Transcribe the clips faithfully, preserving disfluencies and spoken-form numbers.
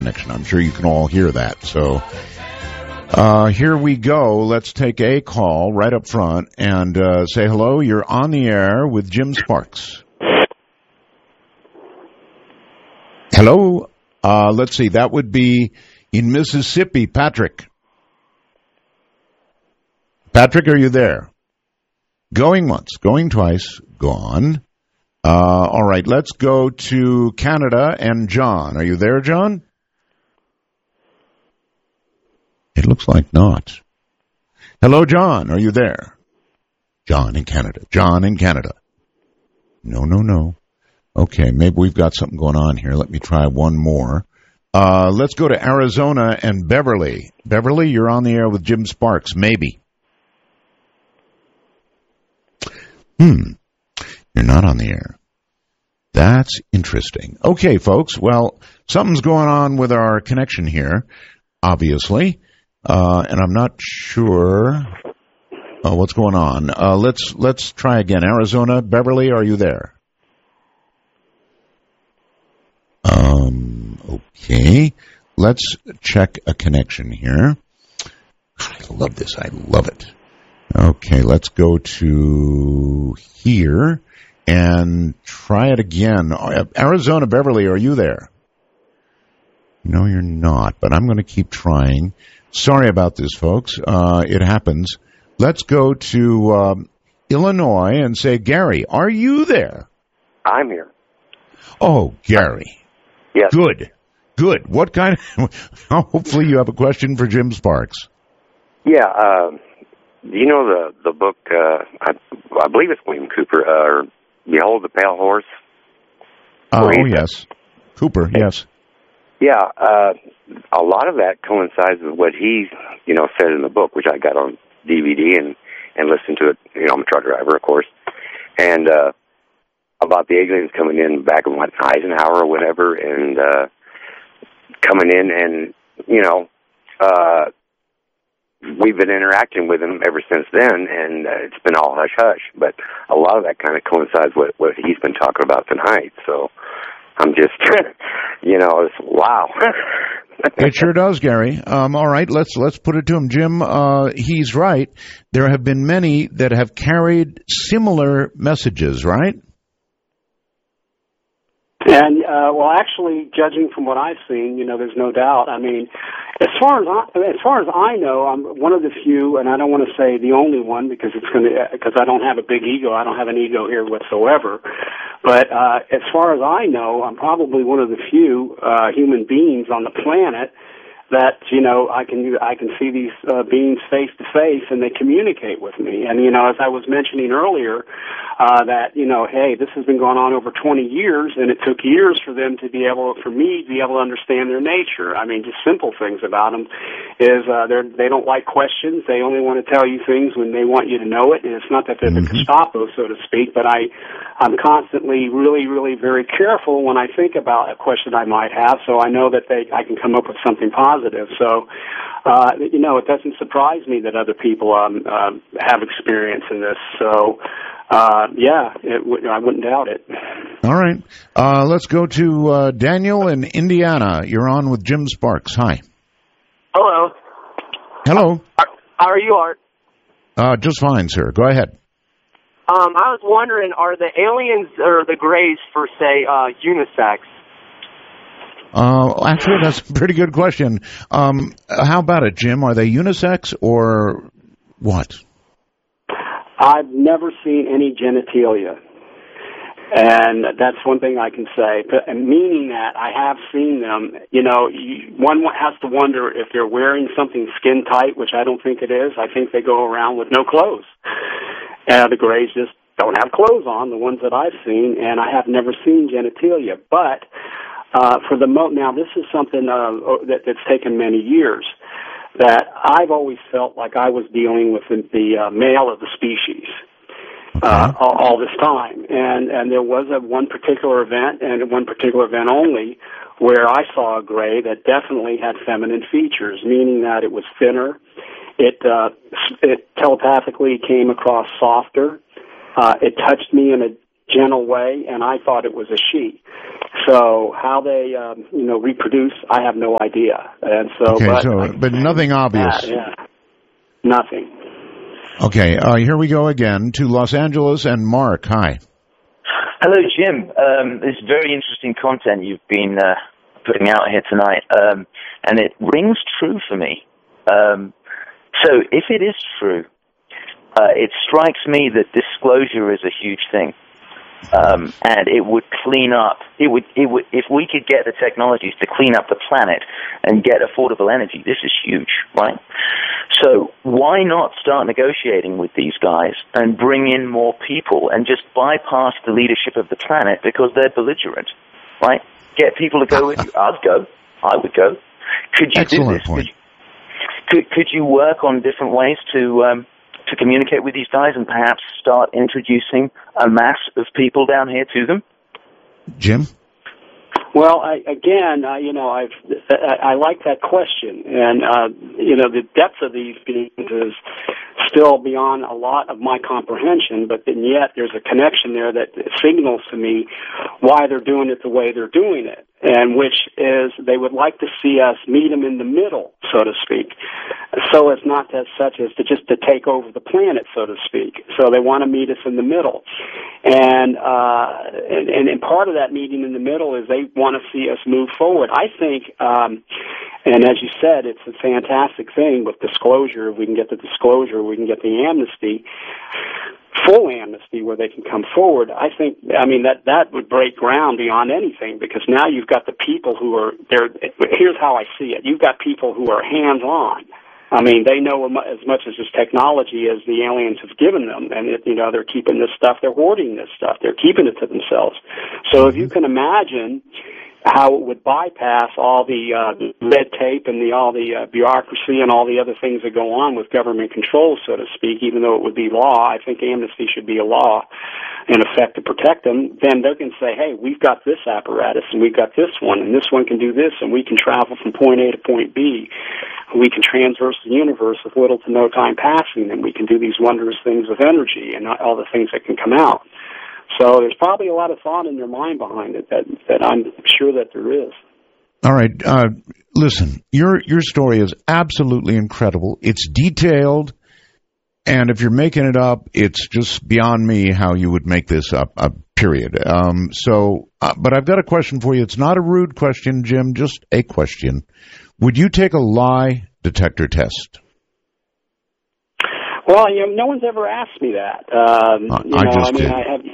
connection. I'm sure you can all hear that. So uh, here we go. Let's take a call right up front and uh, say hello. You're on the air with Jim Sparks. Hello. Uh, let's see. That would be in Mississippi. Patrick. Patrick, are you there? Going once, going twice, gone. Uh, all right, let's go to Canada and John. Are you there, John? It looks like not. Hello, John. Are you there? John in Canada. John in Canada. No, no, no. Okay, maybe we've got something going on here. Let me try one more. Uh, let's go to Arizona and Beverly. Beverly, you're on the air with Jim Sparks. Maybe. Hmm. You're not on the air. That's interesting. Okay, folks. Well, something's going on with our connection here, obviously, uh, and I'm not sure uh, what's going on. Uh, let's let's try again. Arizona, Beverly, are you there? Um. Okay. Let's check a connection here. I love this. I love it. Okay, let's go to here and try it again. Arizona, Beverly, are you there? No, you're not, but I'm going to keep trying. Sorry about this, folks. Uh, it happens. Let's go to um, Illinois and say, Gary, are you there? I'm here. Oh, Gary. Yes. Good. Good. What kind of... Hopefully you have a question for Jim Sparks. Yeah, uh, do you know the, the book, uh, I, I believe it's William Cooper, uh, Behold the Pale Horse? Uh, oh, yes. Cooper, yes. Yeah, uh, a lot of that coincides with what he, you know, said in the book, which I got on D V D and, and listened to it. You know, I'm a truck driver, of course. And uh, about the aliens coming in back in, what, Eisenhower or whatever, and uh, coming in and, you know, uh, we've been interacting with him ever since then, and uh, it's been all hush-hush. But a lot of that kind of coincides with what he's been talking about tonight. So I'm just, you know, it's, wow. It sure does, Gary. Um, all right, let's let's put it to him. Jim, uh, he's right. There have been many that have carried similar messages, right? And, uh, well, actually, judging from what I've seen, you know, there's no doubt. I mean, as far as I, as far as I know, I'm one of the few, and I don't want to say the only one because it's going to, because I don't have a big ego. I don't have an ego here whatsoever. But, uh, as far as I know, I'm probably one of the few, uh, human beings on the planet that, you know, I can, I can see these, uh, beings face to face and they communicate with me. And, you know, as I was mentioning earlier, uh, that, you know, hey, this has been going on over twenty years and it took years for them to be able, for me to be able to understand their nature. I mean, just simple things about them is, uh, they're, they don't like questions. They only want to tell you things when they want you to know it. And it's not that they're mm-hmm. the Gestapo, so to speak, but I, I'm constantly really, really very careful when I think about a question I might have. So I know that they, I can come up with something positive. So, uh, you know, it doesn't surprise me that other people um, uh, have experience in this. So, uh, yeah, it w- I wouldn't doubt it. All right. Uh, let's go to uh, Daniel in Indiana. You're on with Jim Sparks. Hi. Hello. Hello. How are you, Art? Uh, just fine, sir. Go ahead. Um, I was wondering, are the aliens or the Greys, for, say, uh, unisex? Uh, actually, that's a pretty good question. Um, how about it, Jim? Are they unisex or what? I've never seen any genitalia. And that's one thing I can say. But, meaning that I have seen them, you know, you, one has to wonder if they're wearing something skin tight, which I don't think it is. I think they go around with no clothes. Uh, the Greys just don't have clothes on, the ones that I've seen, and I have never seen genitalia. But uh, for the mo- now, this is something uh, that, that's taken many years, that I've always felt like I was dealing with the, the uh, male of the species. Uh, all, all this time. And, and there was a one particular event, and one particular event only, where I saw a Grey that definitely had feminine features, meaning that it was thinner, it, uh, it telepathically came across softer, uh, it touched me in a gentle way, and I thought it was a she. So how they, um, you know, reproduce, I have no idea. And so, okay, but, so, but nothing obvious. That, yeah, nothing. Okay, uh, here we go again to Los Angeles and Mark. Hi. Hello, Jim. Um, this is very interesting content you've been uh, putting out here tonight, um, and it rings true for me. Um, so if it is true, uh, it strikes me that disclosure is a huge thing. Um, and it would clean up, it would, it would, if we could get the technologies to clean up the planet and get affordable energy, this is huge, right? So why not start negotiating with these guys and bring in more people and just bypass the leadership of the planet because they're belligerent, right? Get people to go with you. I'd go. I would go. Could you Excellent do this? point. Could you, could, could you work on different ways to, um, to communicate with these guys and perhaps start introducing a mass of people down here to them? Jim? Well, I, again, uh, you know, I've, I, I like that question, and uh, you know, the depth of these beings is still beyond a lot of my comprehension. But then yet, there's a connection there that signals to me why they're doing it the way they're doing it, and which is they would like to see us meet them in the middle, so to speak. So it's not as such as to just to take over the planet, so to speak. So they want to meet us in the middle, and uh, and, and part of that meeting in the middle is they want to see us move forward. I think, um, and as you said, it's a fantastic thing with disclosure. If we can get the disclosure, we can get the amnesty, full amnesty, where they can come forward. I think, I mean, that that would break ground beyond anything, because now you've got the people who are there. Here's how I see it: you've got people who are hands-on. I mean, they know as much as this technology as the aliens have given them, and, it, you know, they're keeping this stuff, they're hoarding this stuff, they're keeping it to themselves. So if you can imagine how it would bypass all the uh, red tape and the all the uh, bureaucracy and all the other things that go on with government control, so to speak, even though it would be law, I think amnesty should be a law in effect to protect them. Then they can say, hey, we've got this apparatus and we've got this one, and this one can do this, and we can travel from point A to point B. We can transverse the universe with little to no time passing, and we can do these wondrous things with energy and all the things that can come out. So there's probably a lot of thought in their mind behind it that, that I'm sure that there is. All right. Uh, listen, your your story is absolutely incredible. It's detailed, and if you're making it up, it's just beyond me how you would make this up, uh, period. Um, so, uh, but I've got a question for you. It's not a rude question, Jim, just a question. Would you take a lie detector test? Well, you know, no one's ever asked me that. Um, uh, you I know, just I mean, did. I have.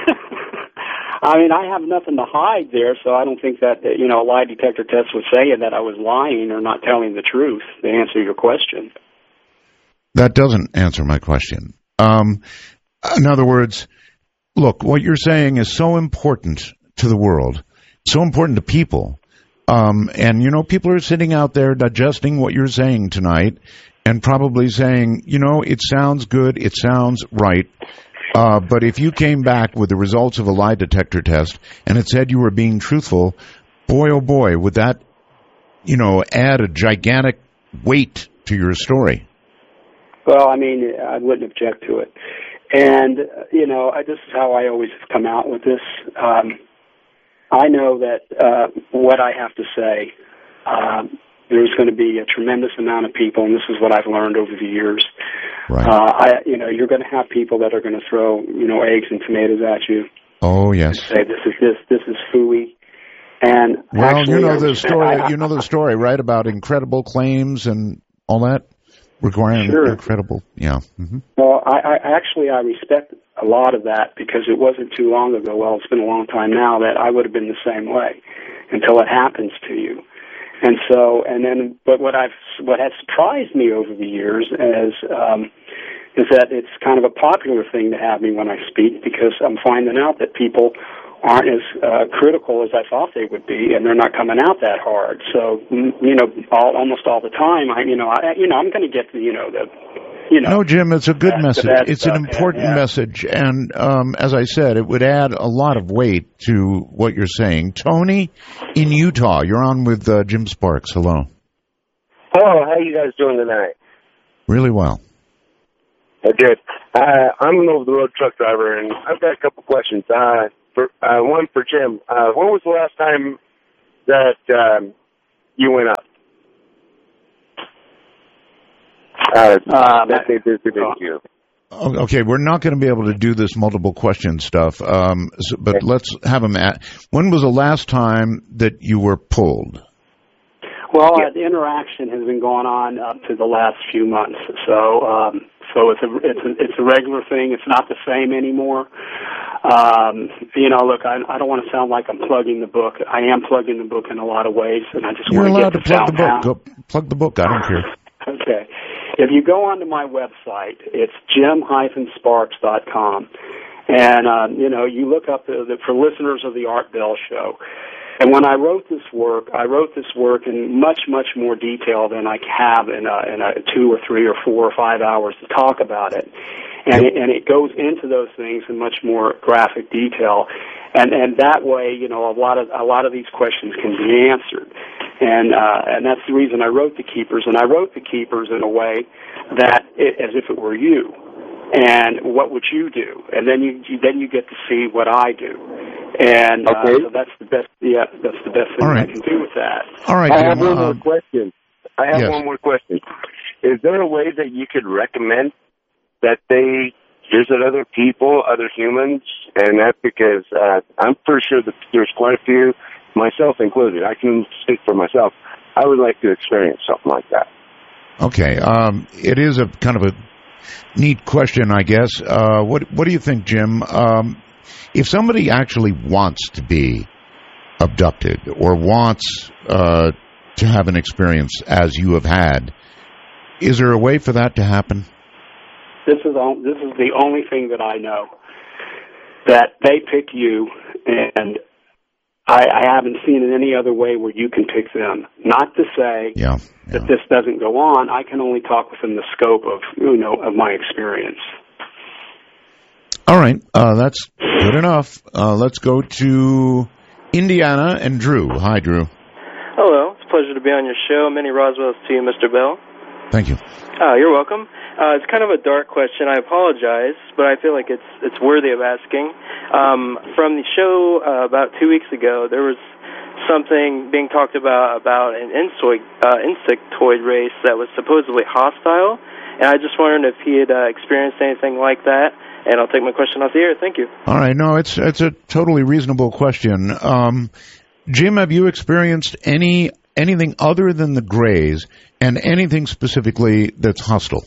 I mean, I have nothing to hide there, so I don't think that, you know, a lie detector test would say that I was lying or not telling the truth to answer your question. That doesn't answer my question. Um, in other words, look, what you're saying is so important to the world, so important to people. Um, and, you know, people are sitting out there digesting what you're saying tonight and probably saying, you know, it sounds good, it sounds right. Uh, but if you came back with the results of a lie detector test and it said you were being truthful, boy, oh boy, would that, you know, add a gigantic weight to your story. Well, I mean, I wouldn't object to it. And, you know, I, this is how I always have come out with this. Um, I know that uh, what I have to say, um, there's going to be a tremendous amount of people, and this is what I've learned over the years. Right. Uh, I, you know, you're going to have people that are going to throw, you know, eggs and tomatoes at you. Oh yes. Say this is this this is phooey. And well, actually, you know I the was, story. I, I, you know the story, right? About incredible claims and all that. Requiring sure. incredible, yeah. Mm-hmm. Well, I, I actually I respect a lot of that, because it wasn't too long ago. Well, it's been a long time now that I would have been the same way until it happens to you. And so, and then, but what I've, what has surprised me over the years is, um, is that it's kind of a popular thing to have me when I speak, because I'm finding out that people aren't as uh, critical as I thought they would be, and they're not coming out that hard. So, you know, all, almost all the time, I, you know, I, you know, I'm going to get the, you know, the, you know. No, Jim, it's a good that, message. that it's stuff. an important yeah, yeah. message, and um, as I said, it would add a lot of weight to what you're saying. Tony, in Utah, you're on with uh, Jim Sparks. Hello. Hello, how you guys doing tonight? Really well. Oh, good. Uh, I'm an over-the-road truck driver, and I've got a couple questions. Uh, for uh, one for Jim. Uh, when was the last time that um, you went up? Uh, Uh, that they visited you. Okay, we're not going to be able to do this multiple question stuff, um, so, but okay. Let's have them at. When was the last time that you were pulled? Well, uh, the interaction has been going on up to the last few months, so um, so it's a it's a, it's a regular thing. It's not the same anymore. Um, you know, look, I, I don't want to sound like I'm plugging the book. I am plugging the book in a lot of ways, and I just You're want to allowed get to plug the book. Go, plug the book. I don't care. Okay. If you go onto my website, it's jim dash sparks dot com, and uh, you know, you look up the, the, for listeners of the Art Bell Show. And when I wrote this work, I wrote this work in much, much more detail than I have in a, in a two or three or four or five hours to talk about it. And it, and it goes into those things in much more graphic detail. And and that way, you know, a lot of a lot of these questions can be answered. And uh, and that's the reason I wrote The Keepers. And I wrote The Keepers in a way that it, as if it were you. And what would you do? And then you, you then you get to see what I do. And uh, okay. so that's the best. Yeah, that's the best thing right. I can do with that. All right. I Jim, have one uh, more question. I have yes. one more question. Is there a way that you could recommend that they visit other people, other humans, and that's because uh, I'm pretty sure that there's quite a few, myself included. I can speak for myself. I would like to experience something like that. Okay. Um, it is a kind of a neat question, I guess. Uh, what What do you think, Jim? Um, if somebody actually wants to be abducted or wants uh, to have an experience as you have had, is there a way for that to happen? This is all, this is the only thing that I know, that they pick you, and I, I haven't seen it any other way where you can pick them. Not to say yeah, yeah. that this doesn't go on. I can only talk within the scope of you know of my experience. All right, uh, that's good enough. Uh, let's go to Indiana and Drew. Hi, Drew. Hello. It's a pleasure to be on your show. Many Roswells to you, Mister Bell. Thank you. Uh, you're welcome. Uh, it's kind of a dark question. I apologize, but I feel like it's it's worthy of asking. Um, from the show uh, about two weeks ago, there was something being talked about about an insect, uh, insectoid race that was supposedly hostile, and I just wondered if he had uh, experienced anything like that. And I'll take my question off the air. Thank you. All right. No, it's it's a totally reasonable question. Um, Jim, have you experienced any anything other than the Greys and anything specifically that's hostile?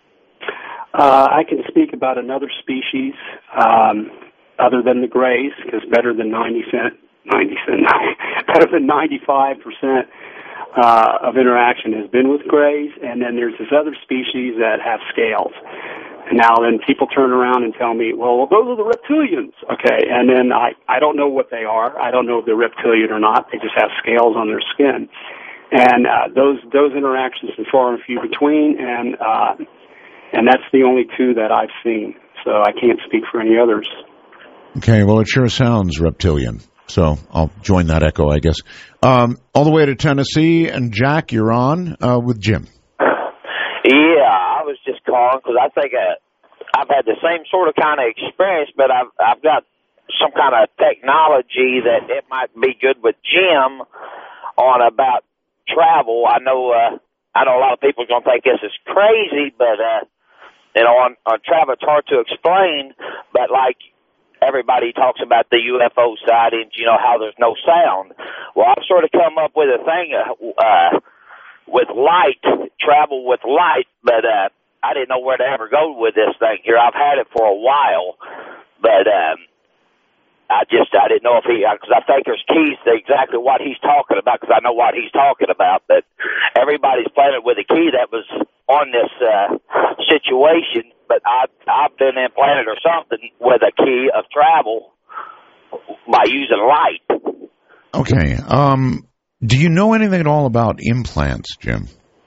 Uh, I can speak about another species um, other than the Greys, because better than ninety cent, ninety cent, better than ninety-five percent uh, of interaction has been with Greys, and then there's this other species that have scales. Now, then people turn around and tell me, well, those are the reptilians. Okay, and then I, I don't know what they are. I don't know if they're reptilian or not. They just have scales on their skin. And uh, those those interactions are far and few between, and uh, and that's the only two that I've seen. So I can't speak for any others. Okay, well, it sure sounds reptilian. So I'll join that echo, I guess. Um, all the way to Tennessee, and Jack, you're on uh, with Jim. Yeah, I was just calling because I think uh, I've had the same sort of kind of experience, but I've I've got some kind of technology that it might be good with Jim on about travel. I know uh, I know a lot of people are going to think this is crazy, but uh, you know, on, on travel it's hard to explain. But like everybody talks about the U F O sightings, you know, how there's no sound. Well, I've sort of come up with a thing. Uh, uh, with light, travel with light, but uh, I didn't know where to ever go with this thing here. I've had it for a while, but um, I just, I didn't know if he, because I think there's keys to exactly what he's talking about, because I know what he's talking about, but everybody's playing it with a key that was on this uh, situation, but I, I've been implanted or something with a key of travel by using light. Okay, um... do you know anything at all about implants, Jim?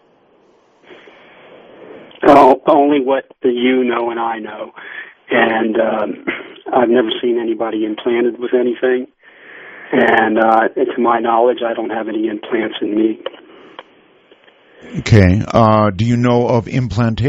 Oh, only what the you know and I know. And um, I've never seen anybody implanted with anything. And uh, to my knowledge, I don't have any implants in me. Okay. Uh, do you know of implantation?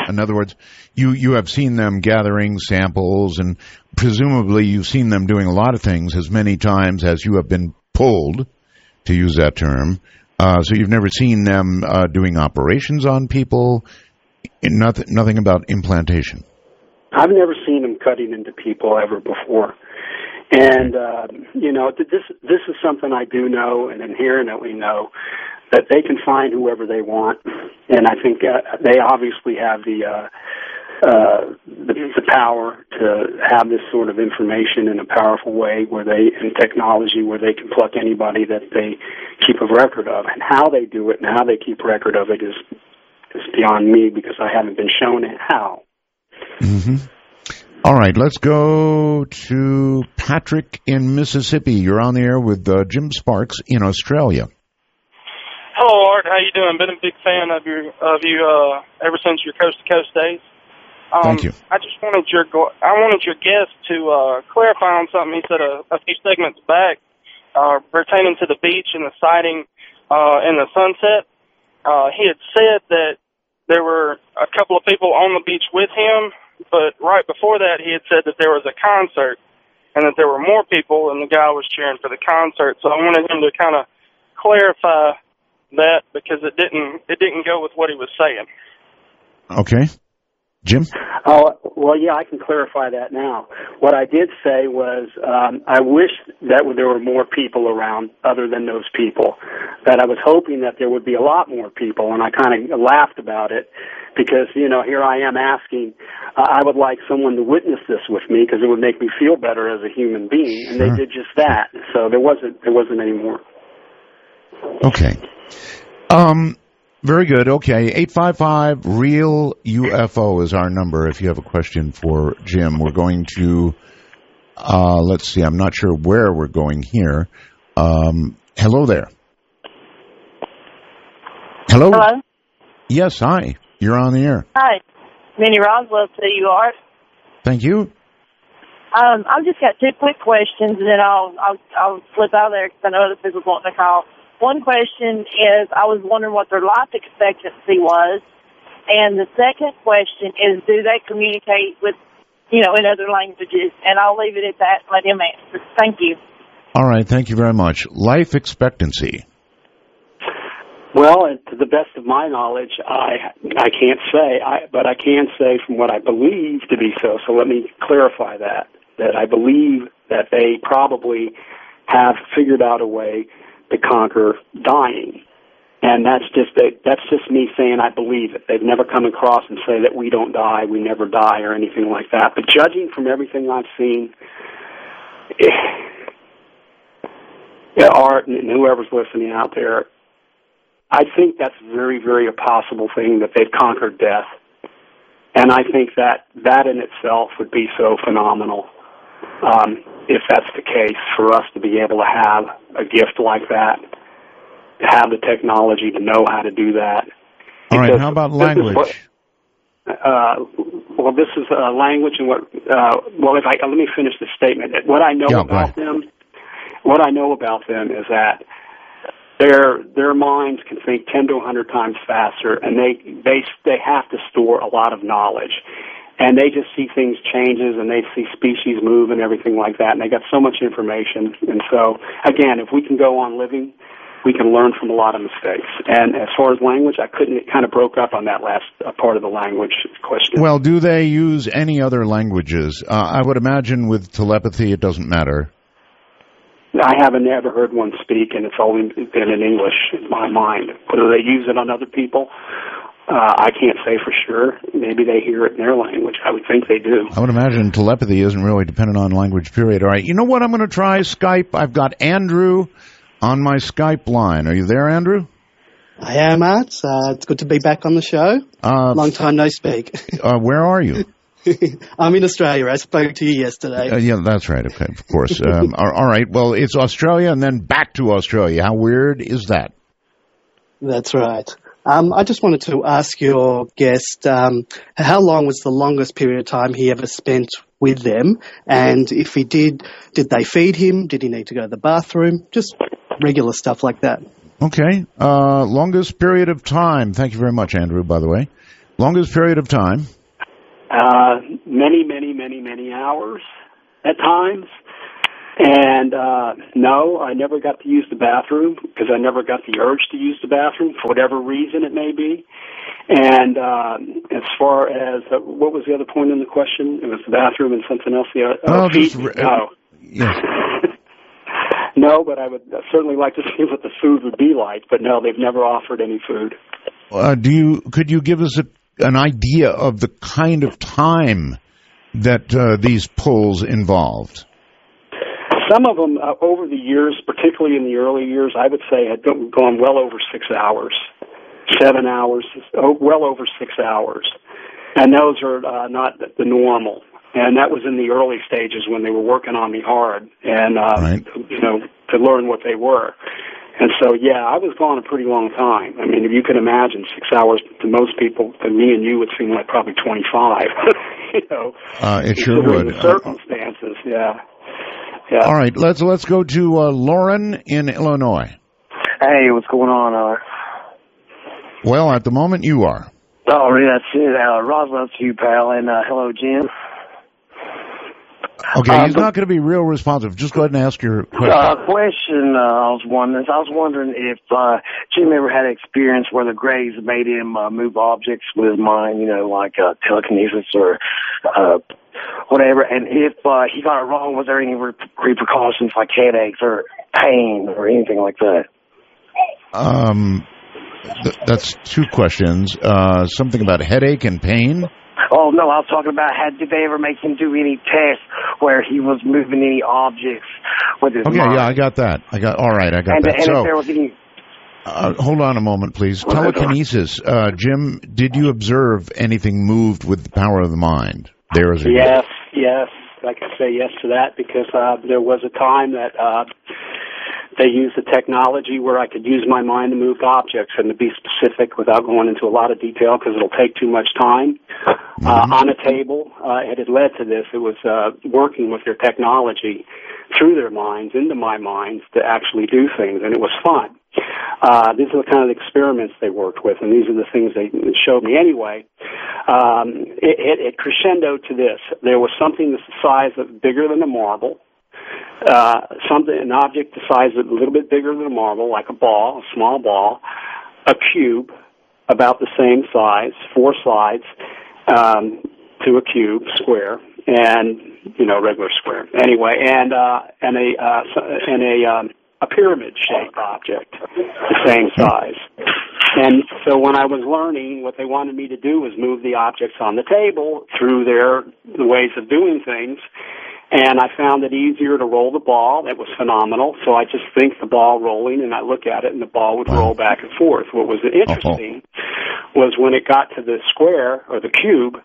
In other words, you, you have seen them gathering samples, and presumably you've seen them doing a lot of things as many times as you have been pulled, to use that term. Uh, so you've never seen them uh, doing operations on people, nothing, nothing about implantation. I've never seen them cutting into people ever before. And, uh, you know, this this is something I do know and inherently know, that they can find whoever they want. And I think uh, they obviously have the, uh, uh, the the power to have this sort of information in a powerful way where they, in technology, where they can pluck anybody that they keep a record of. And how they do it and how they keep record of it is, is beyond me, because I haven't been shown it how. Mm-hmm. All right, let's go to Patrick in Mississippi. You're on the air with uh, Jim Sparks in Australia. Hello, Art. How you doing? Been a big fan of your of you uh, ever since your Coast to Coast days. Um, Thank you. I just wanted your I wanted your guest to uh, clarify on something he said a, a few segments back uh, pertaining to the beach and the sighting uh, in the sunset. Uh, he had said that there were a couple of people on the beach with him. But right before that, he had said that there was a concert and that there were more people, and the guy was cheering for the concert. So I wanted him to kind of clarify that, because it didn't it didn't go with what he was saying. Okay. Jim? Oh, well, yeah, I can clarify that now. What I did say was um, I wish that there were more people around other than those people, that I was hoping that there would be a lot more people, and I kind of laughed about it because, you know, here I am asking, uh, I would like someone to witness this with me because it would make me feel better as a human being, and sure. They did just that. So there wasn't, there wasn't any more. Okay. Um... Very good. Okay. eight five five, REAL U F O is our number if you have a question for Jim. We're going to, uh, let's see, I'm not sure where we're going here. Um, hello there. Hello? Hello? Yes, hi. You're on the air. Hi. Minnie Roswell, to you, Art. Thank you. Um, I've just got two quick questions, and then I'll, I'll, I'll slip out of there because I know other people want to call. One question is, I was wondering what their life expectancy was, and the second question is, do they communicate with, you know, in other languages? And I'll leave it at that and let him answer. Thank you. All right, thank you very much. Life expectancy. Well, to the best of my knowledge, I I can't say, I, but I can say from what I believe to be so. So let me clarify that, that I believe that they probably have figured out a way to conquer dying. And that's just that's just me saying I believe it. They've never come across and say that we don't die, we never die, or anything like that. But judging from everything I've seen, yeah, Art and whoever's listening out there, I think that's very, very a possible thing that they've conquered death. And I think that that in itself would be so phenomenal. Um, if that's the case, for us to be able to have a gift like that, to have the technology to know how to do that. All right, how about language? What, uh, well, this is a language, and what? Uh, well, if I let me finish the statement. What I know yeah, about them, what I know about them is that their their minds can think ten to a hundred times faster, and they they they have to store a lot of knowledge. And they just see things changes, and they see species move and everything like that. And they got so much information. And so, again, if we can go on living, we can learn from a lot of mistakes. And as far as language, I couldn't, it kind of broke up on that last uh, part of the language question. Well, do they use any other languages? Uh, I would imagine with telepathy it doesn't matter. I haven't ever heard one speak, and it's only been in English in my mind. Whether they use it on other people, Uh, I can't say for sure. Maybe they hear it in their language. I would think they do. I would imagine telepathy isn't really dependent on language, period. All right, you know what? I'm going to try Skype. I've got Andrew on my Skype line. Are you there, Andrew? I am, Art. Uh, it's good to be back on the show. Uh, Long time no speak. uh, where are you? I'm in Australia. I spoke to you yesterday. Uh, yeah, that's right. Okay, of course. Um, all, all right. Well, it's Australia and then back to Australia. How weird is that? That's right. Um, I just wanted to ask your guest, um, how long was the longest period of time he ever spent with them? And if he did, did they feed him? Did he need to go to the bathroom? Just regular stuff like that. Okay. Uh, longest period of time. Thank you very much, Andrew, by the way. Longest period of time? Uh, many, many, many, many hours at times. And uh, no, I never got to use the bathroom because I never got the urge to use the bathroom for whatever reason it may be. And um, as far as uh, what was the other point in the question? It was the bathroom and something else. The other, oh, uh, just, feed? uh, No. Yes. No, but I would certainly like to see what the food would be like. But no, they've never offered any food. Uh, do you? Could you give us a, an idea of the kind of time that uh, these pulls involved? Some of them, uh, over the years, particularly in the early years, I would say had go- gone well over six hours, seven hours, oh, well over six hours. And those are uh, not the normal. And that was in the early stages when they were working on me hard and, uh, right. you know, to learn what they were. And so, yeah, I was gone a pretty long time. I mean, if you can imagine, six hours to most people, to me and you, would seem like probably twenty-five, you know. Uh, it sure would. The circumstances, yeah. Yeah. All right, let's let's go to uh, Lauren in Illinois. Hey, what's going on? Uh, well, at the moment, you are. Oh, yeah, that's it. Uh, Roswell to you, pal, and uh, hello, Jim. Okay, uh, he's but, not going to be real responsive. Just go ahead and ask your question. Uh, question uh, I was wondering, I was wondering if uh, Jim ever had experience where the Greys made him uh, move objects with his mind, you know, like uh, telekinesis or uh, whatever, and if uh, he got it wrong, was there any re- repercussions like headaches or pain or anything like that? Um, th- that's two questions. Uh, something about headache and pain? Oh, no, I was talking about, had, did they ever make him do any tests where he was moving any objects with his okay, mind? Okay, yeah, I got that. I got, all right, I got and, that. And so, if there was any... Uh, hold on a moment, please. Telekinesis. Uh, Jim, did you observe anything moved with the power of the mind? There is a yes, yes. I can say yes to that because uh, there was a time that uh, they used the technology where I could use my mind to move objects, and to be specific without going into a lot of detail because it'll take too much time. Mm-hmm. Uh, on a table, uh, it had led to this. It was uh, working with their technology through their minds, into my minds, to actually do things, and it was fun. Uh, these are the kind of experiments they worked with, and these are the things they showed me. Anyway, um, it, it, it crescendoed to this. There was something that's the size of bigger than a marble, uh, something, an object the size of a little bit bigger than a marble, like a ball, a small ball, a cube about the same size, four sides um, to a cube, square, and you know, regular square. Anyway, and uh, and a uh, and a um, a pyramid-shaped object, the same size. And so when I was learning, what they wanted me to do was move the objects on the table through their the ways of doing things. And I found it easier to roll the ball. It was phenomenal. So I just think the ball rolling, and I look at it, and the ball would roll back and forth. What was interesting uh-huh. was when it got to the square, or the cube,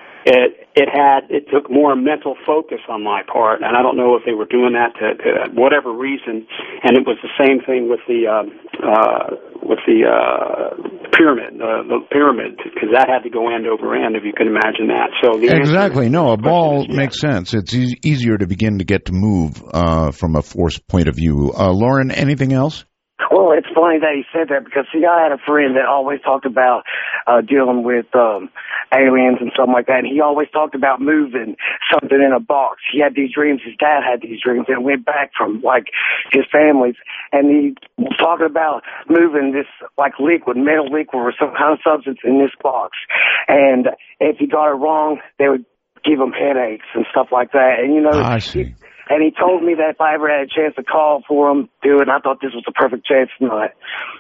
It it had it took more mental focus on my part, and I don't know if they were doing that to, to whatever reason. And it was the same thing with the um, uh, with the uh, pyramid, uh, the pyramid, because that had to go end over end, if you can imagine that. So the exactly, answer, no, a ball is, yeah. makes sense. It's e- easier to begin to get to move uh, from a force point of view. Uh, Lauren, anything else? Well, it's funny that he said that because, see, I had a friend that always talked about uh, dealing with um, aliens and something like that, and he always talked about moving something in a box. He had these dreams. His dad had these dreams and went back from, like, his family's, and he was talking about moving this, like, liquid, metal liquid or some kind of substance in this box. And if he got it wrong, they would give him headaches and stuff like that. And, you know, I see. He, And he told me that if I ever had a chance to call for him, do it, and I thought this was the perfect chance tonight.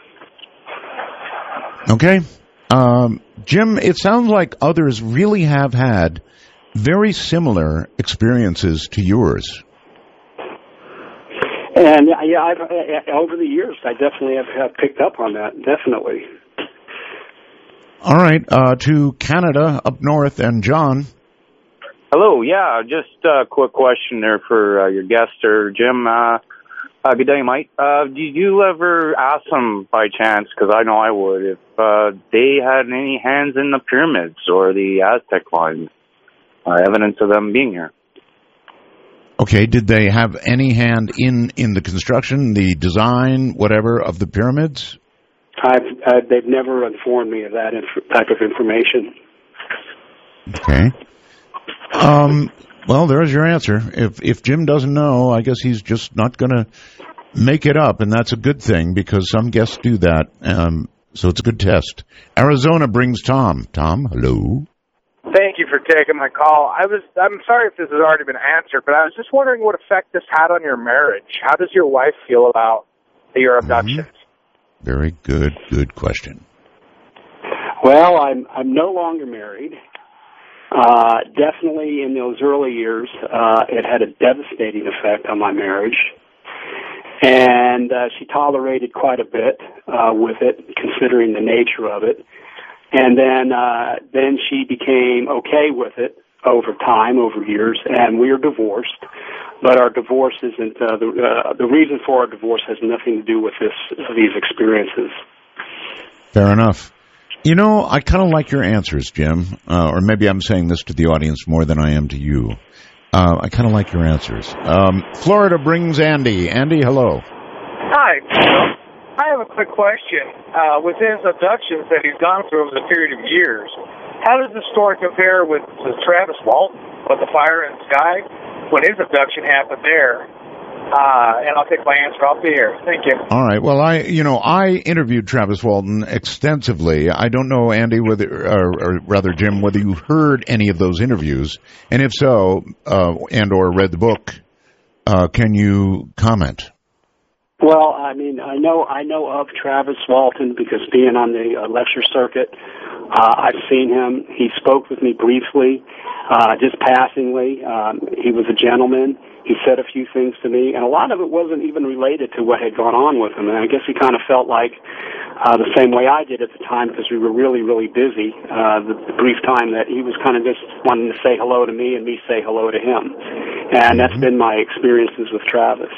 Okay. Um, Jim, it sounds like others really have had very similar experiences to yours. And, yeah, I've, uh, over the years, I definitely have, have picked up on that, definitely. All right. Uh, to Canada, up north, and John. Hello, yeah, just a quick question there for uh, your guest or Jim. Uh, uh, good day, Mike. Uh, did you ever ask them by chance, because I know I would, if uh, they had any hands in the pyramids or the Aztec lines, uh, evidence of them being here? Okay, did they have any hand in, in the construction, the design, whatever, of the pyramids? I've, uh, they've never informed me of that inf- type of information. Okay. Um, well, there's your answer. If if Jim doesn't know, I guess he's just not going to make it up, and that's a good thing because some guests do that. Um, so it's a good test. Arizona brings Tom. Tom, hello. Thank you for taking my call. I was I'm sorry if this has already been answered, but I was just wondering what effect this had on your marriage. How does your wife feel about your abductions? Mm-hmm. Very good, good question. Well, I'm I'm no longer married. Uh, definitely in those early years, uh, it had a devastating effect on my marriage. And uh, she tolerated quite a bit uh, with it, considering the nature of it. And then uh, then she became okay with it over time, over years, and we are divorced. But our divorce isn't, uh, the, uh, the reason for our divorce has nothing to do with this these experiences. Fair enough. You know, I kind of like your answers, Jim, uh, or maybe I'm saying this to the audience more than I am to you. Uh, I kind of like your answers. Um, Florida brings Andy. Andy, hello. Hi. I have a quick question. Uh, with his abductions that he's gone through over the period of years, how does the story compare with, with Travis Walton, with the fire in the sky, when his abduction happened there? Uh, and I'll take my answer off the air. Thank you. All right. Well, I, you know, I interviewed Travis Walton extensively. I don't know, Andy, whether, or, or rather, Jim, whether you heard any of those interviews, and if so, uh, and or read the book, uh, can you comment? Well, I mean, I know I know of Travis Walton because being on the uh, lecture circuit, uh, I've seen him. He spoke with me briefly, uh, just passingly. Um, he was a gentleman. He said a few things to me, and a lot of it wasn't even related to what had gone on with him. And I guess he kind of felt like uh, the same way I did at the time because we were really, really busy. Uh, the, the brief time that he was kind of just wanting to say hello to me and me say hello to him. And that's been my experiences with Travis.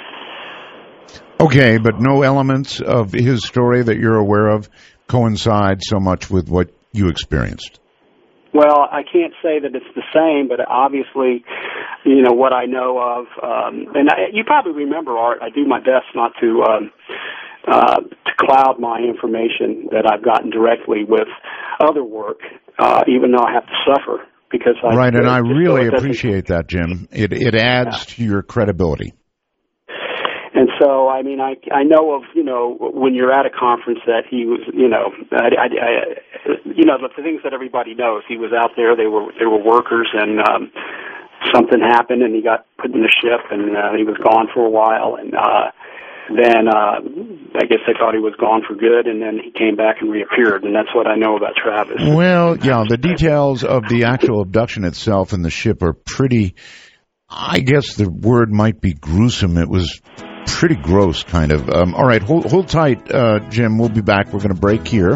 Okay, but no elements of his story that you're aware of coincide so much with what you experienced? Well, I can't say that it's the same, but obviously, you know, what I know of, um, and I, you probably remember, Art, I do my best not to um, uh, to cloud my information that I've gotten directly with other work, uh, even though I have to suffer. because I Right, and I just really so it appreciate that, Jim. It it adds yeah. to your credibility. And so, I mean, I I know of, you know, when you're at a conference that he was, you know, I, I, I, you know, the things that everybody knows. He was out there. They were they were workers, and um, something happened, and he got put in the ship, and uh, he was gone for a while, and uh, then uh, I guess they thought he was gone for good, and then he came back and reappeared, and that's what I know about Travis. Well, yeah, the details of the actual abduction itself and the ship are pretty. I guess the word might be gruesome. It was pretty gross, kind of. Um, all right, hold, hold tight, uh, Jim. We'll be back. We're going to break here.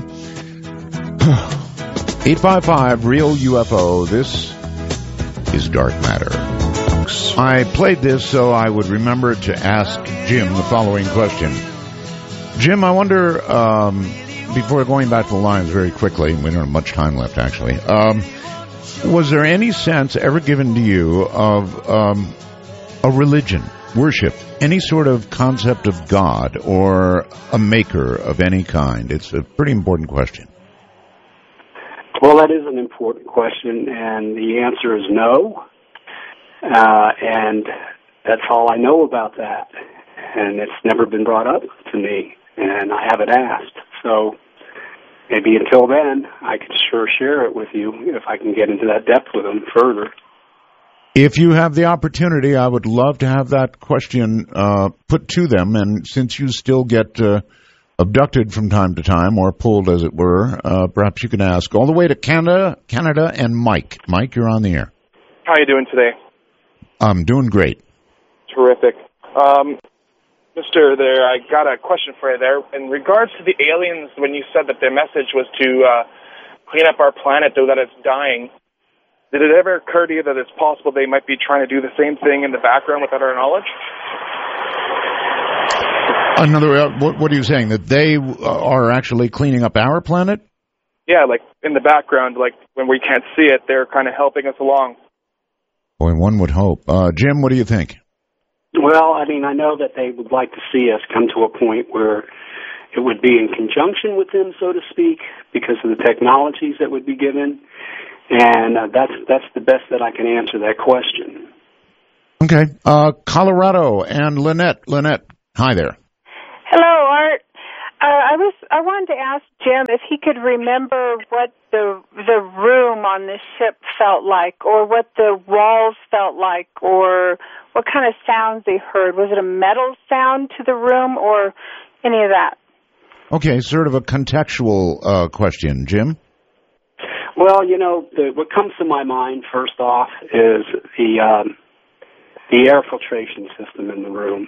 eight five five, real U F O. This is Dark Matter. I played this so I would remember to ask Jim the following question. Jim, I wonder, um, before going back to the lines very quickly, we don't have much time left, actually, um, was there any sense ever given to you of um, a religion, worship, any sort of concept of God or a maker of any kind? It's a pretty important question. Well, that is an important question, and the answer is no. Uh, and that's all I know about that. And it's never been brought up to me, and I haven't asked. So maybe until then, I could sure share it with you if I can get into that depth with them further. If you have the opportunity, I would love to have that question uh, put to them. And since you still get uh, abducted from time to time, or pulled, as it were, uh, perhaps you can ask all the way to Canada, Canada, and Mike. Mike, you're on the air. How are you doing today? I'm doing great. Terrific. Um, Mister there, I got a question for you there. In regards to the aliens, when you said that their message was to uh, clean up our planet so that it's dying, did it ever occur to you that it's possible they might be trying to do the same thing in the background without our knowledge? Another, uh, what, what are you saying, that they are actually cleaning up our planet? Yeah, like in the background, like when we can't see it, they're kind of helping us along. Boy, one would hope. Uh, Jim, what do you think? Well, I mean, I know that they would like to see us come to a point where it would be in conjunction with them, so to speak, because of the technologies that would be given. And uh, that's that's the best that I can answer that question. Okay. Uh, Colorado and Lynette. Lynette, hi there. Hello, Art. Uh, I was I wanted to ask Jim if he could remember what the the room on this ship felt like, or what the walls felt like, or what kind of sounds they heard. Was it a metal sound to the room, or any of that? Okay, sort of a contextual uh, question, Jim. Well, you know, the, what comes to my mind first off is the um, the air filtration system in the room,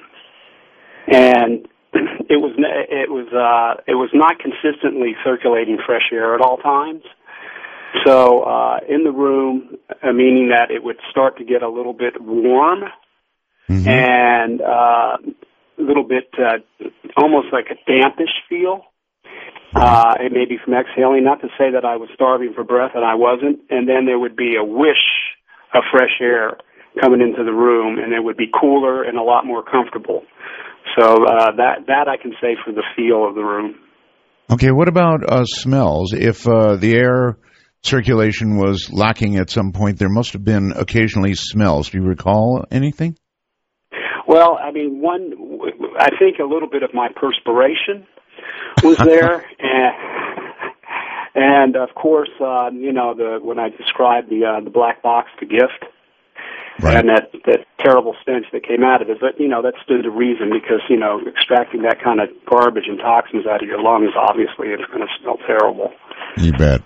and it was it was uh, it was not consistently circulating fresh air at all times. So uh, in the room, uh, meaning that it would start to get a little bit warm mm-hmm. and uh, a little bit uh, almost like a dampish feel. Uh, it may be from exhaling, not to say that I was starving for breath, and I wasn't. And then there would be a whish of fresh air coming into the room, and it would be cooler and a lot more comfortable. So uh, that that I can say for the feel of the room. Okay, what about uh, smells? If uh, the air circulation was lacking at some point, there must have been occasionally smells. Do you recall anything? Well, I mean, one, I think a little bit of my perspiration was there, and, and of course, uh, you know, the when I described the uh, the black box, the gift, right. and that that terrible stench that came out of it. But you know, that stood to reason because you know, extracting that kind of garbage and toxins out of your lungs, obviously, it's going to smell terrible. You bet.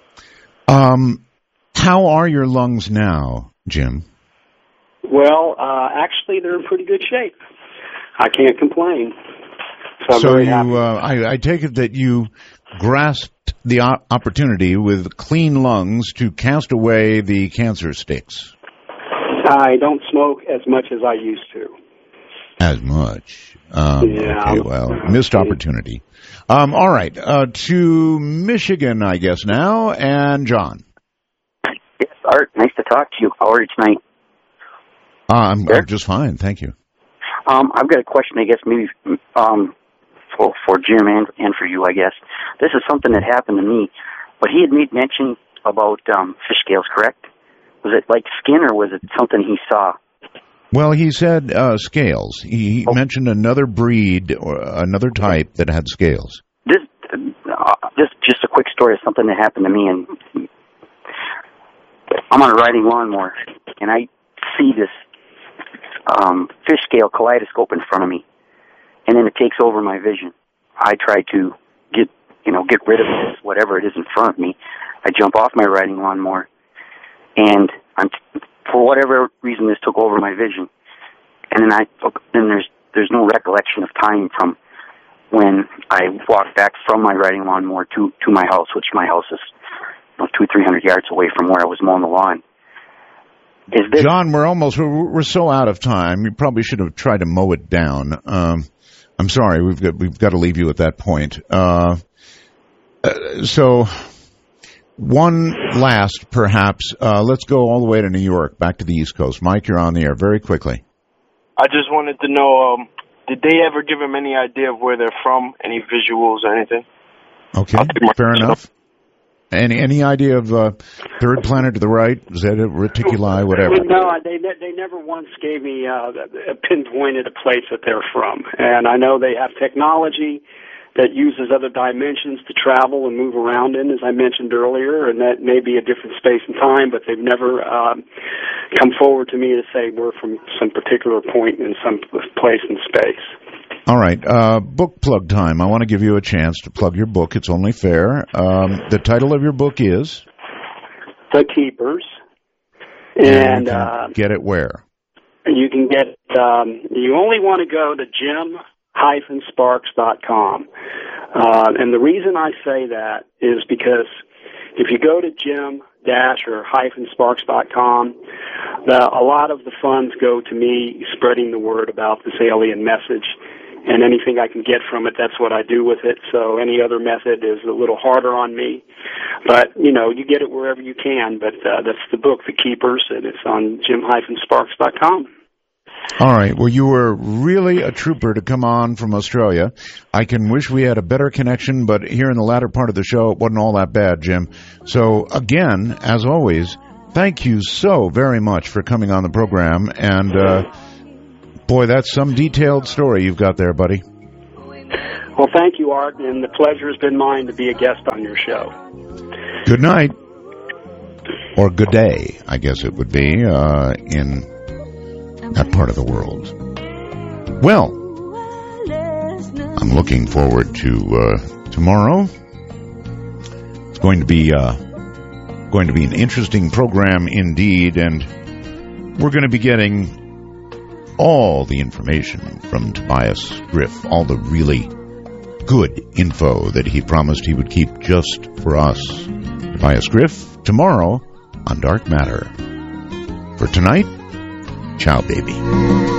Um, how are your lungs now, Jim? Well, uh, actually, they're in pretty good shape. I can't complain. So, so you, uh, I, I take it that you grasped the o- opportunity with clean lungs to cast away the cancer sticks. I don't smoke as much as I used to. As much? Um, yeah. Okay, well, missed opportunity. Um, all right, uh, to Michigan, I guess, now, and John. Yes, Art, nice to talk to you. How are you tonight? Uh, I'm, I'm just fine, thank you. Um, I've got a question, I guess, maybe um, for, for Jim and, and for you, I guess. This is something that happened to me, but he had made mention about um, fish scales, correct? Was it like skin, or was it something he saw? Well, he said uh, scales. He, he oh. mentioned another breed or another type that had scales. This, uh, just just a quick story of something that happened to me. And I'm on a riding lawnmower, and I see this um, fish scale kaleidoscope in front of me, and then it takes over my vision. I try to get you know get rid of this, whatever it is in front of me. I jump off my riding lawnmower, and I'm. T- For whatever reason, this took over my vision, and then I then there's there's no recollection of time from when I walked back from my riding lawnmower to to my house, which my house is you know, two three hundred yards away from where I was mowing the lawn. Is this John? We're almost we're, we're so out of time. You probably should have tried to mow it down. Um, I'm sorry, we've got we've got to leave you at that point. Uh, uh, so. One last, perhaps. Uh, let's go all the way to New York, back to the East Coast. Mike, you're on the air. Very quickly. I just wanted to know, um, did they ever give him any idea of where they're from, any visuals or anything? Okay, fair enough. Any any idea of uh, third planet to the right, Zeta Reticuli, whatever? No, they they never once gave me uh, pinpointed a place that they're from. And I know they have technology that uses other dimensions to travel and move around in, as I mentioned earlier, and that may be a different space and time, but they've never um, come forward to me to say we're from some particular point in some place in space. All right. Uh, book plug time. I want to give you a chance to plug your book. It's only fair. Um, the title of your book is? The Keepers. And, and uh, get it where? You can get, um, you only want to go to Jim Sparks dot com. Uh, and the reason I say that is because if you go to Jim Dash or hyphen Sparks dot com, the, a lot of the funds go to me spreading the word about this alien message. And anything I can get from it, that's what I do with it. So any other method is a little harder on me. But, you know, you get it wherever you can. But uh, that's the book, The Keepers, and it's on Jim Sparks dot com. All right. Well, you were really a trooper to come on from Australia. I can wish we had a better connection, but here in the latter part of the show, it wasn't all that bad, Jim. So, again, as always, thank you so very much for coming on the program. And, uh, boy, that's some detailed story you've got there, buddy. Well, thank you, Art, and the pleasure has been mine to be a guest on your show. Good night. Or good day, I guess it would be, uh, in that part of the world. Well, I'm looking forward to uh, tomorrow. It's going to be uh, going to be an interesting program indeed, and we're going to be getting all the information from Tobias Griff, all the really good info that he promised he would keep just for us. Tobias Griff, tomorrow on Dark Matter. For tonight, ciao, baby.